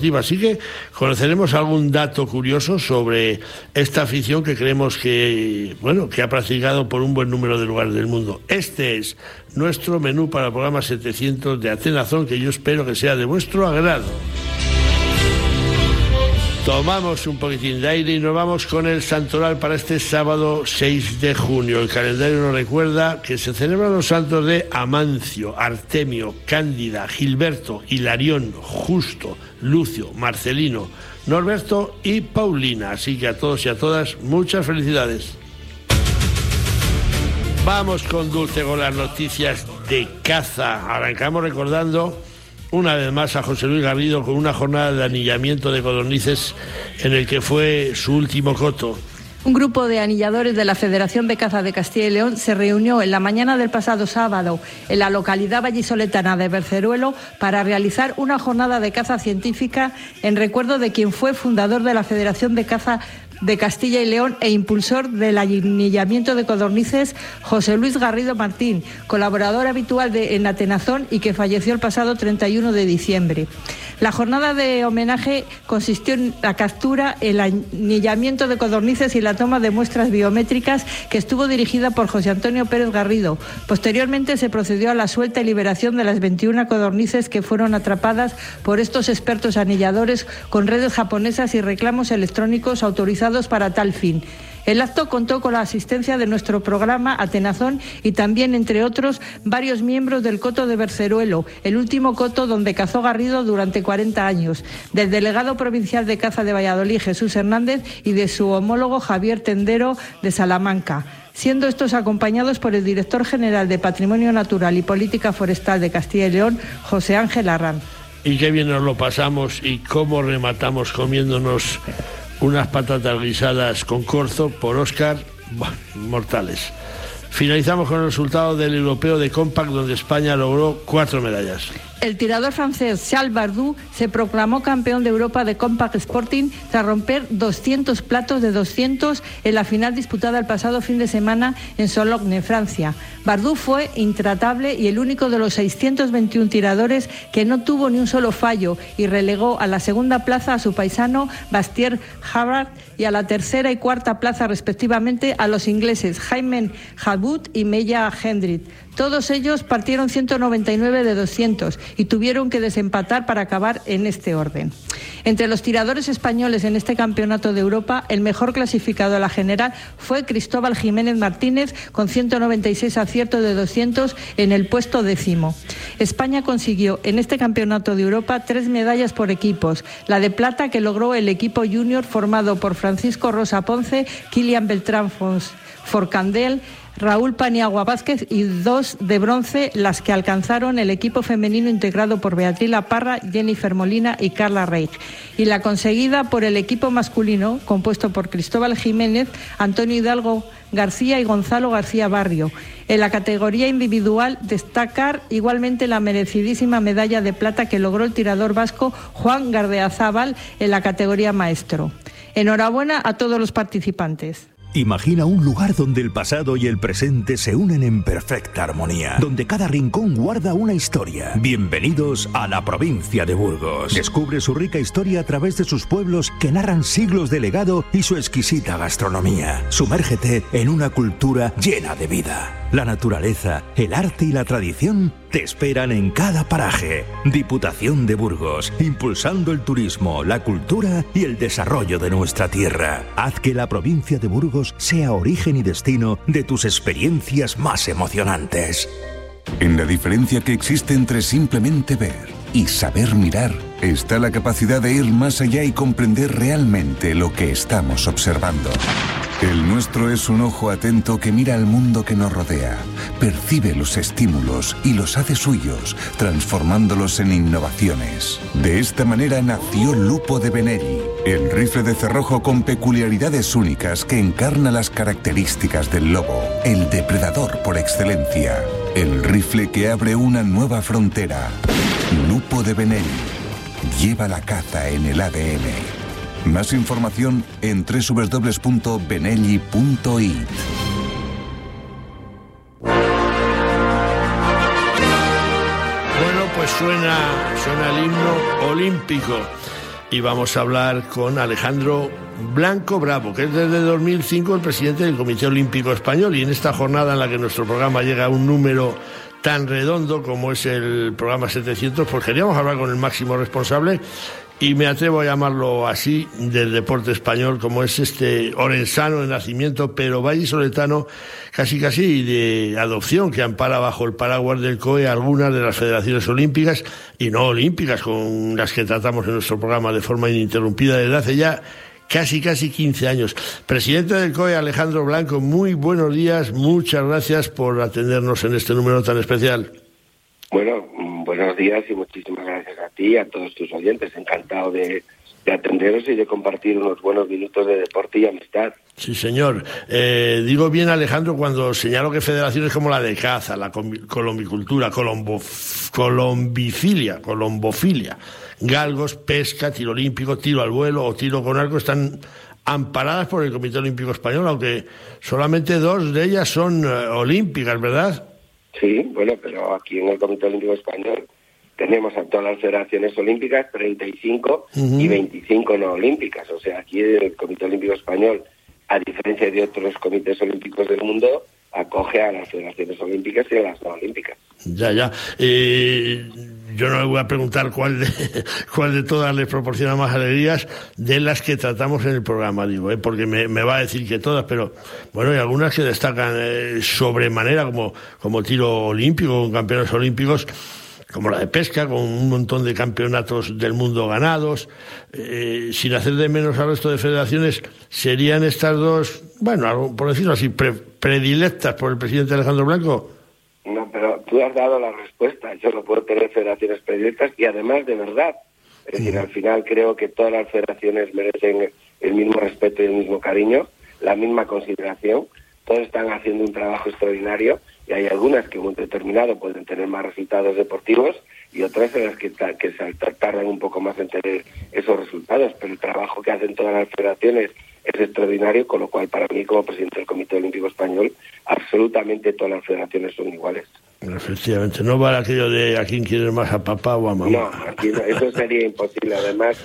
Así que conoceremos algún dato curioso sobre esta afición que creemos que ha practicado por un buen número de lugares del mundo. Este es nuestro menú para el programa 700 de Atenazón, que yo espero que sea de vuestro agrado. Tomamos un poquitín de aire y nos vamos con el santoral para este sábado 6 de junio. El calendario nos recuerda que se celebran los santos de Amancio, Artemio, Cándida, Gilberto, Hilarión, Justo, Lucio, Marcelino, Norberto y Paulina. Así que a todos y a todas, muchas felicidades. Vamos con Dulce con las noticias de caza. Arrancamos recordando una vez más a José Luis Garrido con una jornada de anillamiento de codornices en el que fue su último coto. Un grupo de anilladores de la Federación de Caza de Castilla y León se reunió en la mañana del pasado sábado en la localidad vallisoletana de Berceruelo para realizar una jornada de caza científica en recuerdo de quien fue fundador de la Federación de Caza de Castilla y León e impulsor del anillamiento de codornices, José Luis Garrido Martín, colaborador habitual en Atenazón y que falleció el pasado 31 de diciembre. La jornada de homenaje consistió en la captura, el anillamiento de codornices y la toma de muestras biométricas, que estuvo dirigida por José Antonio Pérez Garrido. Posteriormente se procedió a la suelta y liberación de las 21 codornices que fueron atrapadas por estos expertos anilladores con redes japonesas y reclamos electrónicos autorizados para tal fin. El acto contó con la asistencia de nuestro programa Atenazón y también, entre otros, varios miembros del coto de Berceruelo, el último coto donde cazó Garrido durante 40 años, del delegado provincial de caza de Valladolid, Jesús Hernández, y de su homólogo Javier Tendero de Salamanca, siendo estos acompañados por el director general de Patrimonio Natural y Política Forestal de Castilla y León, José Ángel Arranz. Y qué bien nos lo pasamos y cómo rematamos comiéndonos unas patatas guisadas con corzo por Óscar, mortales. Finalizamos con el resultado del europeo de Compact, donde España logró 4 medallas. El tirador francés Charles Bardou se proclamó campeón de Europa de Compact Sporting tras romper 200 platos de 200 en la final disputada el pasado fin de semana en Sologne, Francia. Bardou fue intratable y el único de los 621 tiradores que no tuvo ni un solo fallo y relegó a la segunda plaza a su paisano Bastien Havard y a la tercera y cuarta plaza respectivamente a los ingleses Jaime Hadwood y Meya Hendrick. Todos ellos partieron 199 de 200 y tuvieron que desempatar para acabar en este orden. Entre los tiradores españoles en este campeonato de Europa, el mejor clasificado a la general fue Cristóbal Jiménez Martínez, con 196 aciertos de 200 en el puesto 10º. España consiguió en este campeonato de Europa 3 medallas por equipos. La de plata, que logró el equipo junior formado por Francisco Rosa Ponce, Kilian Beltrán Forcandel, Raúl Paniagua Vázquez, y 2 de bronce, las que alcanzaron el equipo femenino integrado por Beatriz La Parra, Jennifer Molina y Carla Reich, y la conseguida por el equipo masculino, compuesto por Cristóbal Jiménez, Antonio Hidalgo García y Gonzalo García Barrio. En la categoría individual, destacar igualmente la merecidísima medalla de plata que logró el tirador vasco Juan Gardeazábal en la categoría maestro. Enhorabuena a todos los participantes. Imagina un lugar donde el pasado y el presente se unen en perfecta armonía, donde cada rincón guarda una historia. Bienvenidos a la provincia de Burgos. Descubre su rica historia a través de sus pueblos que narran siglos de legado y su exquisita gastronomía. Sumérgete en una cultura llena de vida. La naturaleza, el arte y la tradición te esperan en cada paraje. Diputación de Burgos, impulsando el turismo, la cultura y el desarrollo de nuestra tierra. Haz que la provincia de Burgos sea origen y destino de tus experiencias más emocionantes. En la diferencia que existe entre simplemente ver y saber mirar, está la capacidad de ir más allá y comprender realmente lo que estamos observando. El nuestro es un ojo atento que mira al mundo que nos rodea, percibe los estímulos y los hace suyos, transformándolos en innovaciones. De esta manera nació Lupo de Benelli, el rifle de cerrojo con peculiaridades únicas que encarna las características del lobo, el depredador por excelencia. El rifle que abre una nueva frontera. Lupo de Benelli. Lleva la caza en el ADN. Más información en www.benelli.it. Bueno, pues suena el himno olímpico. y vamos a hablar con Alejandro Blanco Bravo, que es desde 2005 el presidente del Comité Olímpico Español, y en esta jornada en la que nuestro programa llega a un número tan redondo como es el programa 700, pues queríamos hablar con el máximo responsable, y me atrevo a llamarlo así, del deporte español, como es este orensano de nacimiento, pero vallisoletano casi de adopción, que ampara bajo el paraguas del COE algunas de las federaciones olímpicas y no olímpicas, con las que tratamos en nuestro programa de forma ininterrumpida desde hace ya casi 15 años. Presidente del COE, Alejandro Blanco, muy buenos días, muchas gracias por atendernos en este número tan especial. Bueno, buenos días y muchísimas gracias a ti y a todos tus oyentes. Encantado de atenderos y de compartir unos buenos minutos de deporte y amistad. Sí, señor. Digo bien, Alejandro, cuando señalo que federaciones como la de caza, la colombicultura, colombofilia, galgos, pesca, tiro olímpico, tiro al vuelo o tiro con arco están amparadas por el Comité Olímpico Español, aunque solamente 2 de ellas son olímpicas, ¿verdad? Sí, bueno, pero aquí en el Comité Olímpico Español tenemos a todas las federaciones olímpicas, 35 y 25 no olímpicas. O sea, aquí el Comité Olímpico Español, a diferencia de otros comités olímpicos del mundo, acoge a las federaciones olímpicas y a las no olímpicas. Ya. Yo no le voy a preguntar cuál de todas les proporciona más alegrías de las que tratamos en el programa, digo, porque me va a decir que todas, pero bueno, hay algunas que destacan sobremanera, como tiro olímpico, con campeones olímpicos, como la de pesca, con un montón de campeonatos del mundo ganados. Sin hacer de menos al resto de federaciones, serían estas 2, bueno, por decirlo así, predilectas por el presidente Alejandro Blanco. No, pero tú has dado la respuesta. Yo no puedo tener federaciones predilectas y además de verdad. Es decir, al final creo que todas las federaciones merecen el mismo respeto y el mismo cariño, la misma consideración. Todos están haciendo un trabajo extraordinario y hay algunas que en un determinado pueden tener más resultados deportivos y otras en las que tardan un poco más en tener esos resultados, pero el trabajo que hacen todas las federaciones es extraordinario, con lo cual para mí como presidente del Comité Olímpico Español absolutamente todas las federaciones son iguales. Efectivamente, no vale aquello de a quién quieres más, a papá o a mamá. No, aquí no, eso sería imposible. Además,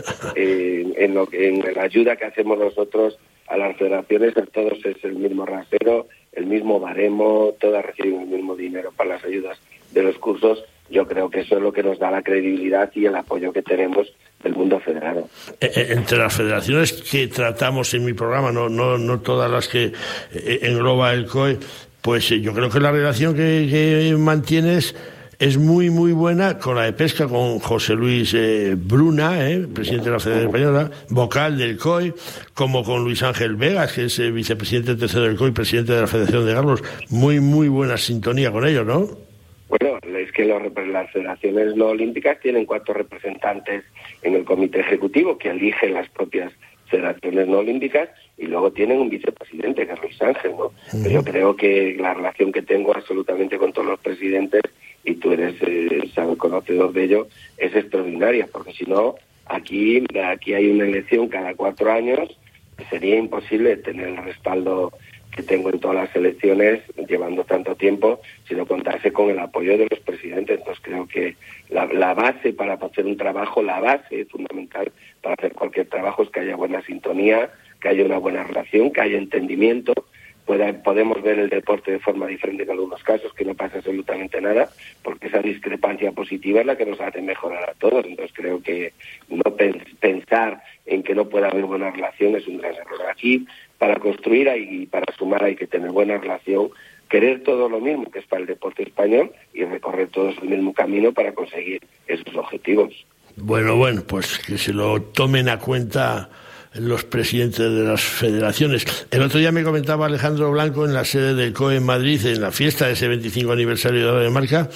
en la ayuda que hacemos nosotros a las federaciones, todos es el mismo rasero, el mismo baremo, todas reciben el mismo dinero para las ayudas de los cursos. Yo creo que eso es lo que nos da la credibilidad y el apoyo que tenemos del mundo federado. Entre las federaciones que tratamos en mi programa, no todas las que engloba el COE, pues yo creo que la relación que mantienes es muy buena con la de pesca, con José Luis Bruna, presidente de la Federación Española, vocal del COE, como con Luis Ángel Vegas, que es vicepresidente tercero del COE y presidente de la Federación de Galgos. Muy buena sintonía con ellos, ¿no? Bueno, es que las federaciones no olímpicas tienen 4 representantes en el comité ejecutivo que eligen las propias federaciones no olímpicas y luego tienen un vicepresidente, que es Luis Ángel, ¿no? Pero yo creo que la relación que tengo absolutamente con todos los presidentes, y tú eres conocedor de ello, es extraordinaria, porque si no, aquí hay una elección cada 4 años, sería imposible tener el respaldo que tengo en todas las elecciones, llevando tanto tiempo, si no contase con el apoyo de los presidentes. Entonces creo que la base para hacer un trabajo, la base fundamental para hacer cualquier trabajo es que haya buena sintonía, que haya una buena relación, que haya entendimiento. Podemos ver el deporte de forma diferente en algunos casos, que no pasa absolutamente nada, porque esa discrepancia positiva es la que nos hace mejorar a todos. Entonces creo que no pensar en que no pueda haber buena relación es un gran error. Aquí, para construir y para sumar hay que tener buena relación, querer todo lo mismo que es para el deporte español y recorrer todos el mismo camino para conseguir esos objetivos. Bueno, pues que se lo tomen a cuenta los presidentes de las federaciones. El otro día me comentaba Alejandro Blanco en la sede del COE en Madrid, en la fiesta de ese 25 aniversario de la marca,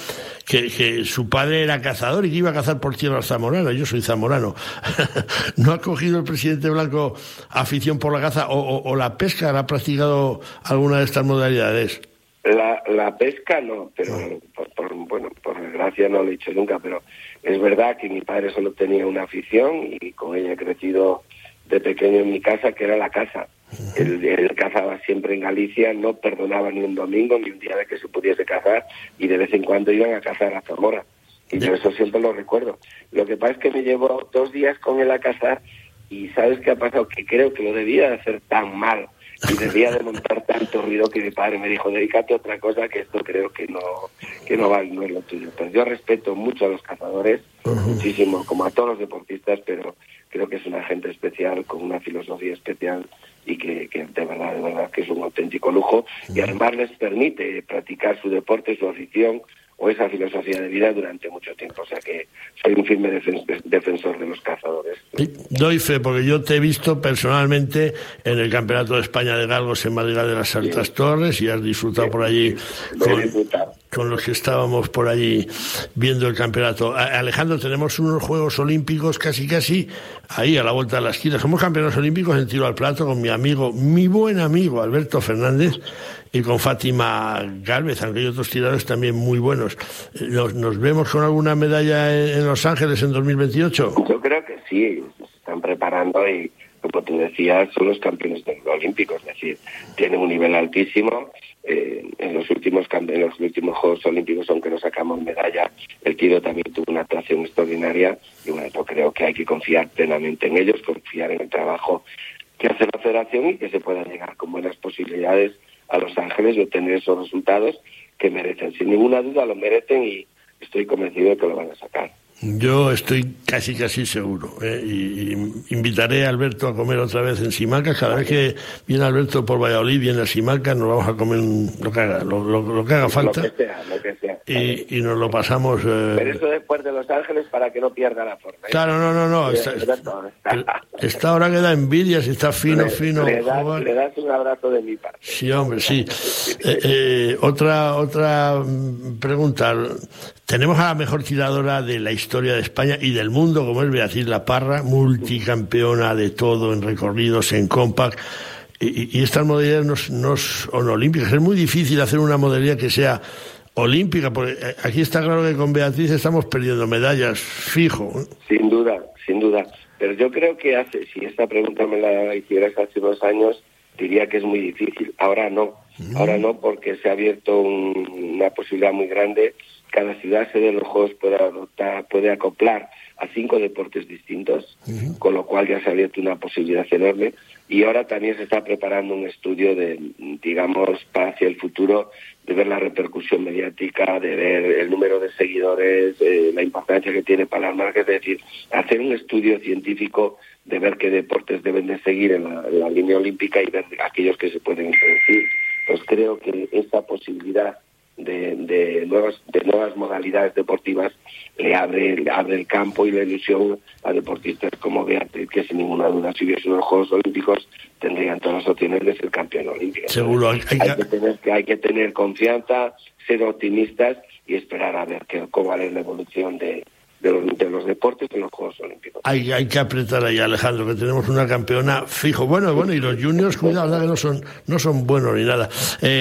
que su padre era cazador y que iba a cazar por tierras zamoranas. Yo soy zamorano. ¿No ha cogido el presidente Blanco afición por la caza o la pesca? ¿Ha practicado alguna de estas modalidades? La pesca no, pero por desgracia no lo he hecho nunca, pero es verdad que mi padre solo tenía una afición y con ella he crecido de pequeño en mi casa, que era la caza. Él cazaba siempre en Galicia, no perdonaba ni un domingo ni un día de que se pudiese cazar, y de vez en cuando iban a cazar a Zamora. Y yo eso siempre lo recuerdo. Lo que pasa es que me llevo 2 días con él a casa y ¿sabes qué ha pasado? Que creo que lo debía de hacer tan mal y debía de montar tanto ruido que mi padre me dijo, dedícate a otra cosa, que esto creo que no es lo tuyo. Pero yo respeto mucho a los cazadores, muchísimo, como a todos los deportistas, pero creo que es una gente especial, con una filosofía especial y que de verdad que es un auténtico lujo y además les permite practicar su deporte, su afición o esa filosofía de vida durante mucho tiempo. O sea que soy un firme defensor de los cazadores. Sí, doy fe, porque yo te he visto personalmente en el Campeonato de España de Galgos en Madrid de las Altas Torres y has disfrutado por allí con los que estábamos por allí viendo el campeonato. Alejandro, tenemos unos Juegos Olímpicos casi ahí a la vuelta de la esquina. Somos campeones olímpicos en tiro al plato con mi buen amigo Alberto Fernández y con Fátima Gálvez, aunque hay otros tiradores también muy buenos. ¿Nos vemos con alguna medalla en Los Ángeles en 2028? Yo creo que sí, se están preparando y, como tú decías, son los campeones olímpicos, es decir, tienen un nivel altísimo. En los últimos Juegos Olímpicos, aunque no sacamos medalla, el tiro también tuvo una actuación extraordinaria y bueno, yo creo que hay que confiar plenamente en ellos, confiar en el trabajo que hace la federación y que se pueda llegar con buenas posibilidades a Los Ángeles y obtener esos resultados que merecen. Sin ninguna duda lo merecen y estoy convencido de que lo van a sacar. Yo estoy casi seguro, y invitaré a Alberto a comer otra vez en Simaca. Cada vez que viene Alberto por Valladolid, viene a Simaca, nos vamos a comer lo que haga falta. Lo que sea. Y nos lo pasamos. Pero eso después de Los Ángeles para que no pierda la forma. Claro, no. Está ahora que da envidia, si está fino. Le das un abrazo de mi parte. Sí, hombre, sí. Otra pregunta. Tenemos a la mejor tiradora de la historia de España y del mundo, como es Beatriz La Parra, multicampeona de todo en recorridos, en compact. Y estas modalidades no son olímpicas. Es muy difícil hacer una modalidad que sea olímpica, porque aquí está claro que con Beatriz estamos perdiendo medallas, fijo. Sin duda. Pero yo creo que si esta pregunta me la hicieras hace unos años, diría que es muy difícil. Ahora no, porque se ha abierto una posibilidad muy grande. Cada ciudad sede de los Juegos puede acoplar a 5 deportes distintos, con lo cual ya se ha abierto una posibilidad enorme. Y ahora también se está preparando un estudio para hacia el futuro, de ver la repercusión mediática, de ver el número de seguidores, la importancia que tiene para las marcas, es decir, hacer un estudio científico de ver qué deportes deben de seguir en la línea olímpica y ver aquellos que se pueden introducir. Pues creo que esa posibilidad de nuevas modalidades deportivas le abre el campo y la ilusión a deportistas como Beatriz, que sin ninguna duda, si hubiese unos Juegos Olímpicos, tendrían todas las opciones de ser campeón olímpico. Seguro. Hay que tener confianza, ser optimistas y esperar a ver cómo es la evolución de los deportes en los Juegos Olímpicos. Hay que apretar ahí, Alejandro, que tenemos una campeona fijo. Bueno, y los juniors, cuidado, que no son buenos ni nada.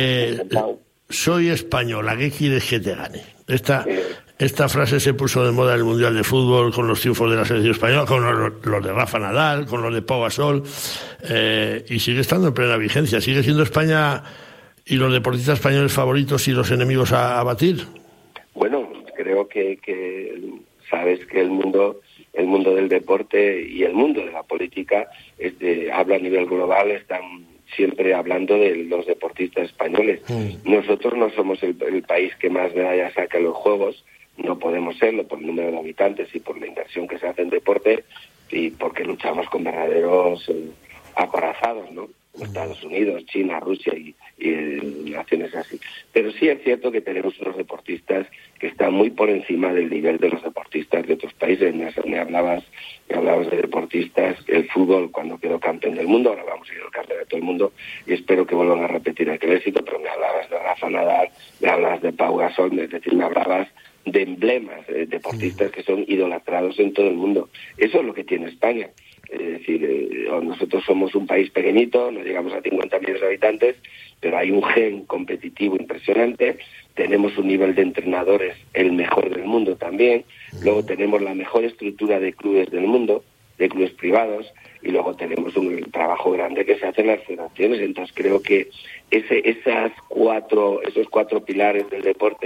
Soy española, ¿qué quieres que te gane? Esta frase se puso de moda en el Mundial de Fútbol con los triunfos de la selección española, con los de Rafa Nadal, con los de Pau Gasol, y sigue estando en plena vigencia. ¿Sigue siendo España y los deportistas españoles favoritos y los enemigos a batir? Bueno, creo que sabes que el mundo del deporte y el mundo de la política habla a nivel global, están siempre hablando de los deportistas españoles. Nosotros no somos el país que más medallas saca en los Juegos, no podemos serlo por el número de habitantes y por la inversión que se hace en deporte y porque luchamos con verdaderos acorazados, ¿no? Estados Unidos, China, Rusia y naciones así. Pero sí es cierto que tenemos unos deportistas que están muy por encima del nivel de los deportistas de otros países. Me hablabas de deportistas, el fútbol cuando quedó campeón del mundo, ahora vamos a ir al campeonato del mundo y espero que vuelvan a repetir aquel éxito, pero me hablabas de Rafa Nadal, me hablabas de Pau Gasol, es decir, me hablabas de emblemas, deportistas que son idolatrados en todo el mundo. Eso es lo que tiene España. Es decir, nosotros somos un país pequeñito, no llegamos a 50 millones de habitantes, pero hay un gen competitivo impresionante, tenemos un nivel de entrenadores el mejor del mundo también, luego tenemos la mejor estructura de clubes del mundo, de clubes privados, y luego tenemos un trabajo grande que se hace en las federaciones. Entonces creo que esos cuatro pilares del deporte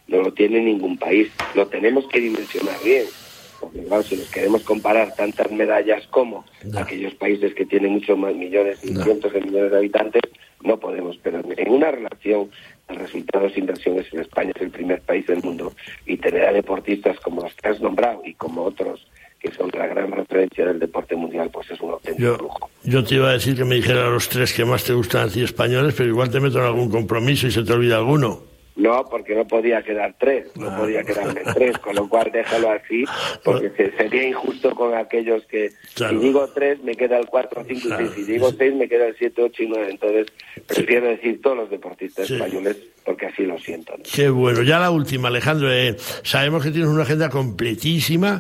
no lo tiene ningún país. Lo tenemos que dimensionar bien, porque claro, si nos queremos comparar tantas medallas como aquellos países que tienen muchos más millones y cientos de millones de habitantes, no podemos, pero en una relación de resultados e inversiones, en España es el primer país del mundo, y tener a deportistas como los que has nombrado y como otros que son la gran referencia del deporte mundial, pues es un auténtico lujo. Yo te iba a decir que me dijera los 3 que más te gustan a ti españoles, pero igual te meto en algún compromiso y se te olvida alguno. No, porque no podía quedar 3, no podía quedarme 3, con lo cual déjalo así, porque sería injusto con aquellos que, claro, si digo 3 me queda el 4, 5 y 6, si digo 6 me queda el 7, 8 y 9, entonces prefiero decir todos los deportistas españoles, porque así lo siento, ¿no? Qué bueno. Ya la última, Alejandro, sabemos que tienes una agenda completísima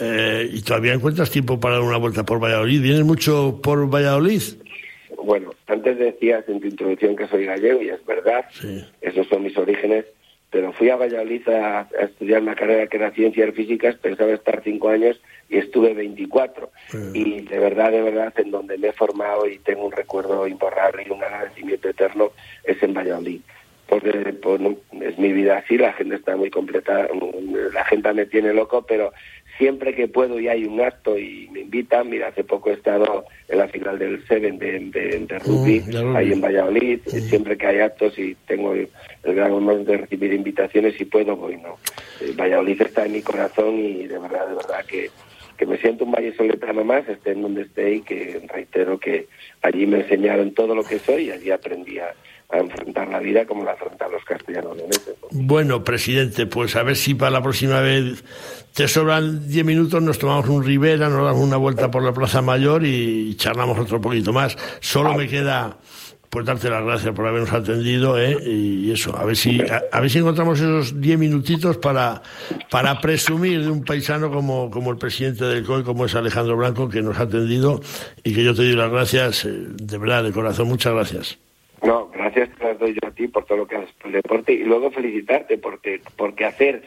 y todavía encuentras tiempo para dar una vuelta por Valladolid. ¿Vienes mucho por Valladolid? Bueno, antes decías en tu introducción que soy gallego, y es verdad, esos son mis orígenes, pero fui a Valladolid a estudiar una carrera que era Ciencias Físicas, pensaba estar 5 años y estuve 24. Y de verdad, en donde me he formado y tengo un recuerdo imborrable y un agradecimiento eterno es en Valladolid. Porque es mi vida así, la agenda está muy completa, la agenda me tiene loco, pero siempre que puedo y hay un acto y me invitan, mira, hace poco he estado en la final del Seven de rugby, ahí en Valladolid, siempre que hay actos y tengo el gran honor de recibir invitaciones, si puedo voy, ¿no? Valladolid está en mi corazón y de verdad que me siento un vallesoletano más, esté en donde esté, y que reitero que allí me enseñaron todo lo que soy y allí aprendí a enfrentar la vida como la afrontan los castellanos leoneses, ¿no? Bueno, presidente, pues a ver si para la próxima vez te sobran 10 minutos, nos tomamos un Ribera, nos damos una vuelta por la Plaza Mayor y charlamos otro poquito más. Solo me queda pues darte las gracias por habernos atendido, y eso, a ver si encontramos esos 10 minutitos para presumir de un paisano como el presidente del COI, como es Alejandro Blanco, que nos ha atendido, y que yo te doy las gracias, de verdad, de corazón, muchas gracias. No, gracias te las doy yo a ti por todo lo que haces por el deporte, y luego felicitarte porque hacer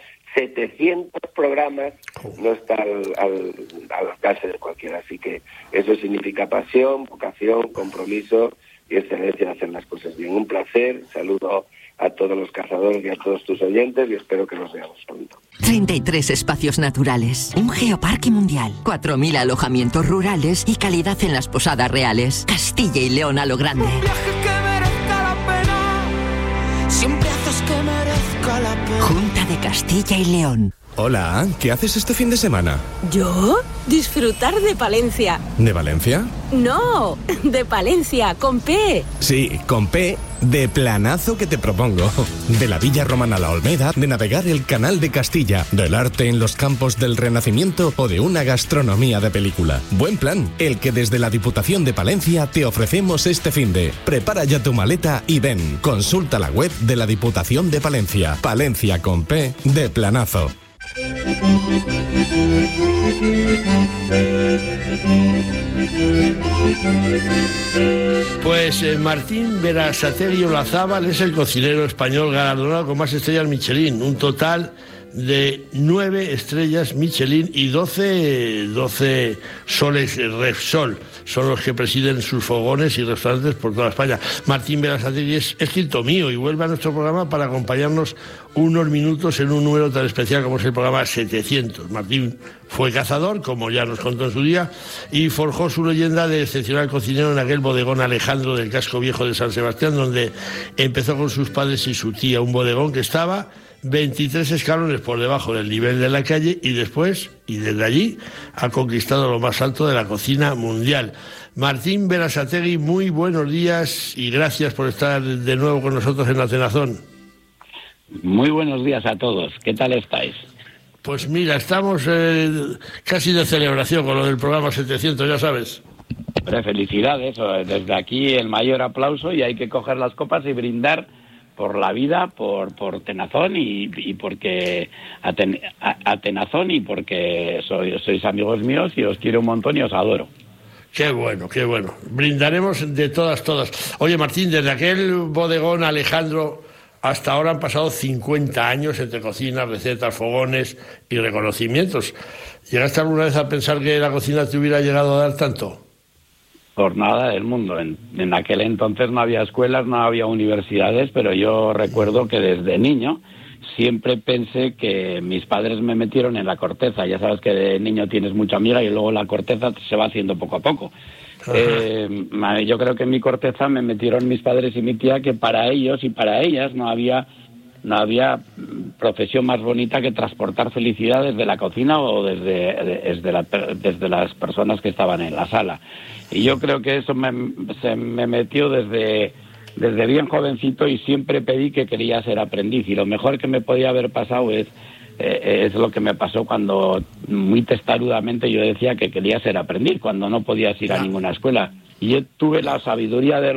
700 programas no está al alcance de cualquiera, así que eso significa pasión, vocación, compromiso y excelencia de hacer las cosas bien. Un placer, saludo a todos los cazadores y a todos tus oyentes y espero que nos veamos pronto. 33 espacios naturales, un geoparque mundial, 4.000 alojamientos rurales y calidad en las posadas reales. Castilla y León a lo grande. Un viaje que merezca la pena, siempre haces que merezca la pena. Junta de Castilla y León. Hola, ¿qué haces este fin de semana? ¿Yo? Disfrutar de Palencia. ¿De Valencia? No, de Palencia, con P. Sí, con P, de planazo que te propongo. De la Villa Romana a la Olmeda, de navegar el Canal de Castilla, del arte en los campos del Renacimiento o de una gastronomía de película. Buen plan, el que desde la Diputación de Palencia te ofrecemos este finde. Prepara ya tu maleta y ven. Consulta la web de la Diputación de Palencia. Palencia con P, de planazo. Pues Martín Berasategui Olazábal es el cocinero español galardonado con más estrellas Michelin, un total de 9 estrellas Michelin y 12 soles Repsol. Son los que presiden sus fogones y restaurantes por toda España. Martín Berasategui es escrito mío y vuelve a nuestro programa para acompañarnos unos minutos en un número tan especial como es el programa 700. Martín fue cazador, como ya nos contó en su día, y forjó su leyenda de excepcional cocinero en aquel bodegón Alejandro del Casco Viejo de San Sebastián, donde empezó con sus padres y su tía, un bodegón que estaba 23 escalones por debajo del nivel de la calle y después, y desde allí, ha conquistado lo más alto de la cocina mundial. Martín Berasategui, muy buenos días y gracias por estar de nuevo con nosotros en Atenazón. Muy buenos días a todos, ¿qué tal estáis? Pues mira, estamos casi de celebración con lo del programa 700, ya sabes. Pero felicidades, desde aquí el mayor aplauso, y hay que coger las copas y brindar por la vida, por Tenazón y porque Atenazón, y porque sois amigos míos y os quiero un montón y os adoro. Qué bueno, qué bueno. Brindaremos de todas. Oye, Martín, desde aquel bodegón Alejandro hasta ahora han pasado 50 años entre cocina, recetas, fogones y reconocimientos. ¿Llegaste alguna vez a pensar que la cocina te hubiera llegado a dar tanto? Por nada del mundo. En aquel entonces no había escuelas, no había universidades, pero yo recuerdo que desde niño siempre pensé que mis padres me metieron en la corteza. Ya sabes que de niño tienes mucha amiga y luego la corteza se va haciendo poco a poco. Yo creo que en mi corteza me metieron mis padres y mi tía, que para ellos y para ellas no había profesión más bonita que transportar felicidad desde la cocina o desde las personas que estaban en la sala. Y yo creo que eso se me metió desde bien jovencito, y siempre pedí que quería ser aprendiz, y lo mejor que me podía haber pasado es lo que me pasó cuando muy testarudamente yo decía que quería ser aprendiz, cuando no podías ir a ninguna escuela. Y yo tuve la sabiduría de